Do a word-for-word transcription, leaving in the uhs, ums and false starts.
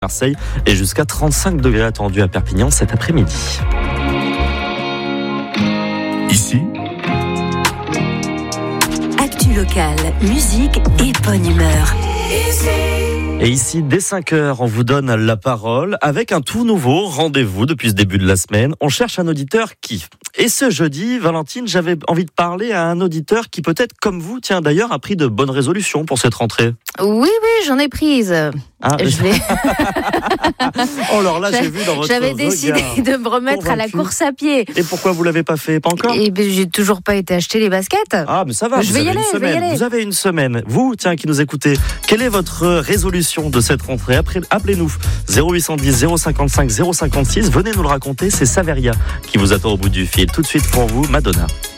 Marseille et jusqu'à trente-cinq degrés attendus à Perpignan cet après-midi. Ici, actu locale, musique et bonne humeur. Et ici, dès cinq heures, on vous donne la parole avec un tout nouveau rendez-vous depuis ce début de la semaine. On cherche un auditeur qui. Et ce jeudi, Valentine, j'avais envie de parler à un auditeur qui peut-être, comme vous, tiens d'ailleurs, a pris de bonnes résolutions pour cette rentrée. Oui, oui, j'en ai prise. Ah, Je vais... oh, alors là, j'ai vu dans votre J'avais regard décidé de me remettre à la convaincu. course à pied. Et pourquoi vous l'avez pas fait? Pas encore? Et ben, j'ai toujours pas été acheter les baskets. Ah, mais ça va, Je vous vais y avez aller, une je vais y semaine. aller. Vous avez une semaine. Vous, tiens, qui nous écoutez, quelle est votre résolution de cette rentrée? Après, appelez-nous zéro huit cent dix zéro cinquante-cinq zéro cinquante-six. Venez nous le raconter, c'est Saveria qui vous attend au bout du fil. Tout de suite pour vous, Madonna.